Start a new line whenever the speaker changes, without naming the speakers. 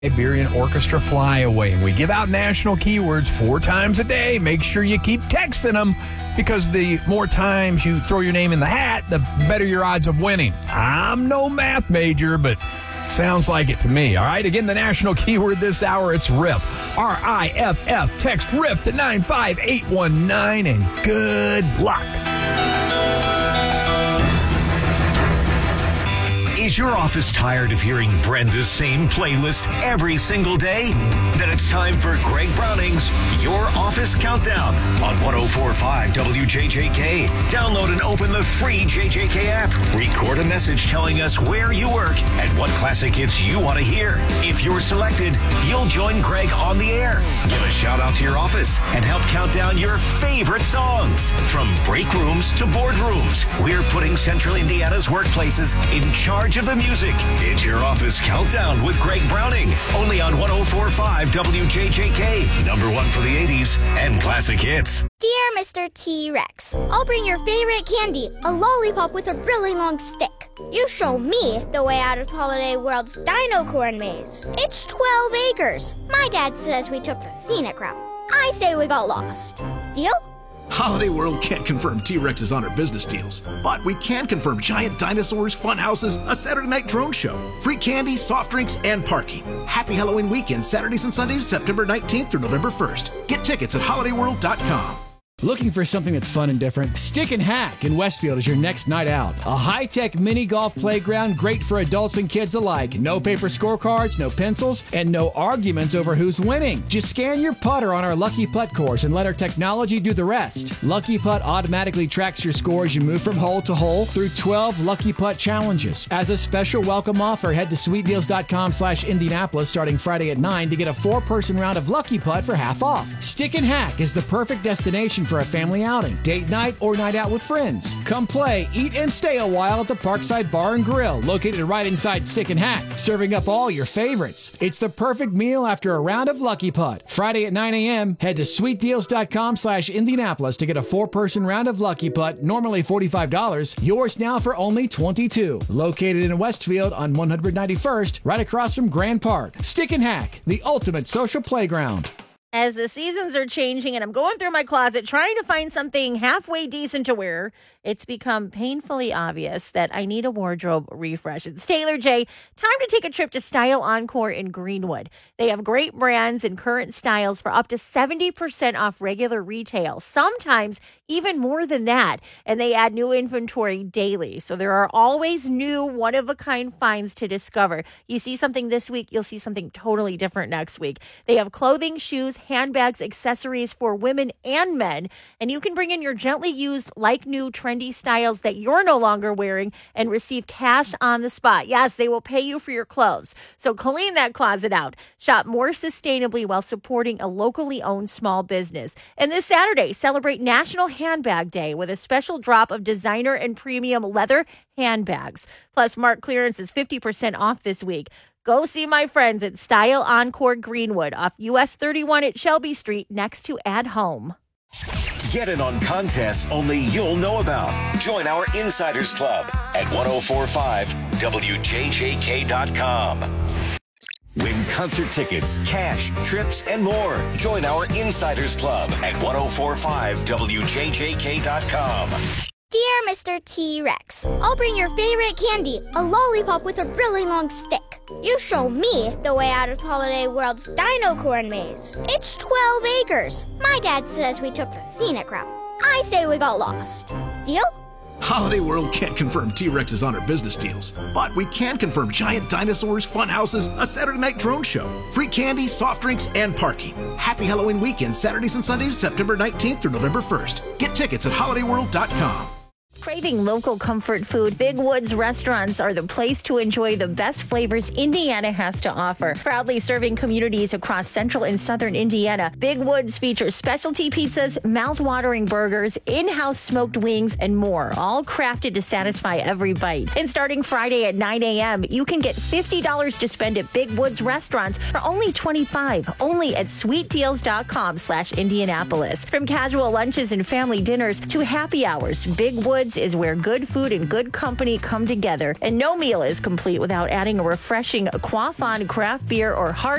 Iberian Orchestra Flyaway, and we give out national keywords 4 times a day. Make sure you keep texting them, because the more times you throw your name in the hat, the better your odds of winning. I'm no math major, but sounds like it to me. All right, again, the national keyword this hour, it's RIFF. R-I-F-F. Text RIFF to 95819, and good luck.
Is your office tired of hearing Brenda's same playlist every single day? Then it's time for Greg Browning's Your Office Countdown on 104.5 WJJK. Download and open the free JJK app. Record a message telling us where you work and what classic hits you want to hear. If you're selected, you'll join Greg on the air. Give a shout out to your office and help count down your favorite songs. From break rooms to boardrooms, we're putting Central Indiana's workplaces in charge of the music. It's Your Office Countdown with Greg Browning, only on 104.5 WJJK, number 1 for the 80s and classic hits.
Dear Mr. T-Rex, I'll bring your favorite candy, a lollipop with a really long stick. You show me the way out of Holiday World's Dino Corn Maze. It's 12 acres. My dad says we took the scenic route. I say we got lost. Deal?
Holiday World can't confirm T-Rexes on our business deals, but we can confirm giant dinosaurs, fun houses, a Saturday night drone show, free candy, soft drinks, and parking. Happy Halloween weekend, Saturdays and Sundays, September 19th through November 1st. Get tickets at holidayworld.com.
Looking for something that's fun and different? Stick and Hack in Westfield is your next night out. A high-tech mini golf playground great for adults and kids alike. No paper scorecards, no pencils, and no arguments over who's winning. Just scan your putter on our Lucky Putt course and let our technology do the rest. Lucky Putt automatically tracks your score as you move from hole to hole through 12 Lucky Putt challenges. As a special welcome offer, head to sweetdeals.com/Indianapolis starting Friday at 9 to get a 4-person round of Lucky Putt for half off. Stick and Hack is the perfect destination for a family outing, date night, or night out with friends. Come play, eat, and stay a while at the Parkside Bar and Grill, located right inside Stick and Hack, serving up all your favorites. It's the perfect meal after a round of Lucky Putt. Friday at 9 a.m., head to sweetdeals.com/Indianapolis to get a 4-person round of Lucky Putt, normally $45. Yours now for only $22. Located in Westfield on 191st, right across from Grand Park. Stick and Hack, the ultimate social playground.
As the seasons are changing and I'm going through my closet trying to find something halfway decent to wear, it's become painfully obvious that I need a wardrobe refresh. It's Taylor J. Time to take a trip to Style Encore in Greenwood. They have great brands and current styles for up to 70% off regular retail, sometimes even more than that. And they add new inventory daily. So there are always new one-of-a-kind finds to discover. You see something this week, you'll see something totally different next week. They have clothing, shoes, handbags, accessories for women and men. And you can bring in your gently used, like new, trendy styles that you're no longer wearing and receive cash on the spot. Yes, they will pay you for your clothes. So clean that closet out. Shop more sustainably while supporting a locally owned small business. And this Saturday, celebrate National Handbag Day with a special drop of designer and premium leather handbags. Plus, Mark clearance is 50% off this week. Go see my friends at Style Encore Greenwood off US 31 at Shelby Street next to At Home.
Get in on contests only you'll know about. Join our Insiders Club at 1045WJJK.com. Win concert tickets, cash, trips, and more. Join our Insiders Club at 1045WJJK.com.
Dear Mr. T-Rex, I'll bring your favorite candy, a lollipop with a really long stick. You show me the way out of Holiday World's Dino Corn Maze. It's 12 acres. My dad says we took the scenic route. I say we got lost. Deal?
Holiday World can't confirm T-Rexes on our business deals, but we can confirm giant dinosaurs, fun houses, a Saturday night drone show, free candy, soft drinks, and parking. Happy Halloween weekend, Saturdays and Sundays, September 19th through November 1st. Get tickets at holidayworld.com.
Craving local comfort food? Big Woods restaurants are the place to enjoy the best flavors Indiana has to offer. Proudly serving communities across central and southern Indiana, Big Woods features specialty pizzas, mouth-watering burgers, in-house smoked wings, and more, all crafted to satisfy every bite. And starting Friday at 9 a.m., you can get $50 to spend at Big Woods restaurants for only $25, only at sweetdeals.com/Indianapolis. From casual lunches and family dinners to happy hours, Big Woods Kids is where good food and good company come together, and no meal is complete without adding a refreshing Quaffon craft beer or hard